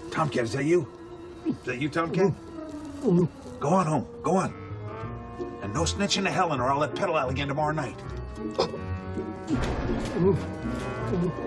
Tomcat, is that you? Is that you, Tomcat? Go on home. Go on. And no snitching to Helen or I'll let Petal out again tomorrow night.